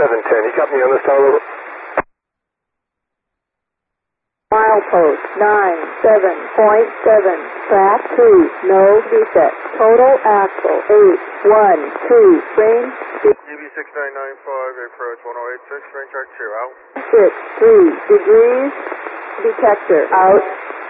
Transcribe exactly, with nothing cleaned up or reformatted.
seven ten. You got me on this tower? Milepost nine seven point seven. Track two. No defect. Total axle eight one two. Range D B six nine nine five, approach one oh eight six, range track two, out. six three degrees. Detector out.